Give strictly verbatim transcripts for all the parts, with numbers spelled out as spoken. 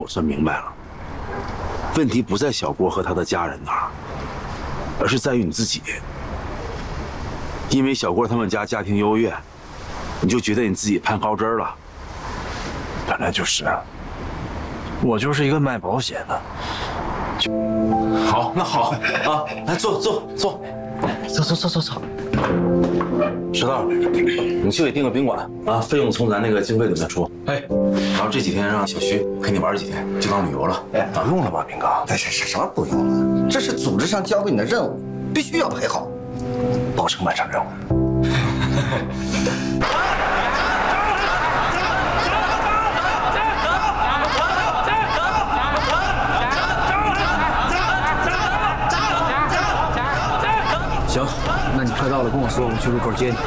我算明白了，问题不在小郭和他的家人那儿，而是在于你自己。因为小郭他们家家庭优越，你就觉得你自己攀高枝了。 本来就是，我就是一个卖保险的。 好，那好啊，来坐坐坐， 走走走走走。 石头，你去给订个宾馆啊，费用从咱那个经费里面出。哎，然后这几天让小徐陪你玩几天，就当旅游了。 哎，不用了吧，斌哥？ 哎，什什什么不用了？这是组织上交给你的任务，必须要陪好， 保证完成任务。行，那你快到了跟我说，我去路口接你。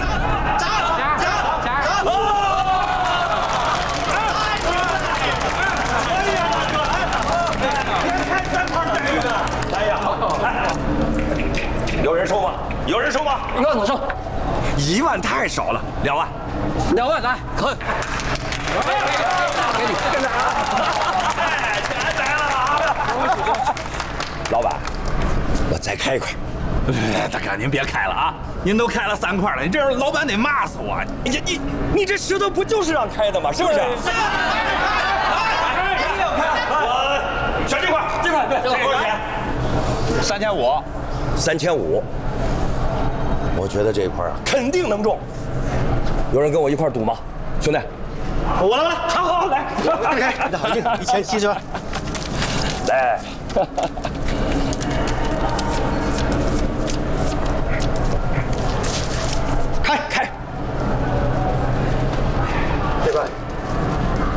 哎呀，有人收吗？有人收吗？ 一万左收。 一万太少了，两万。 两万来，可以。给你，跟着啊！ 哎，钱来了啊！老板，我再开一块。哎，大哥，您别开了啊！您都开了三块了，你这样老板得骂死我！你你你这石头不就是让开的吗？是不是？一定要开！我选这块，这块对，这多少钱？三千五。三千五。我觉得这一块啊，肯定能中。有人跟我一块赌吗？兄弟，我来，我来，好好好，来，开， 那好，一一千七十万， 来。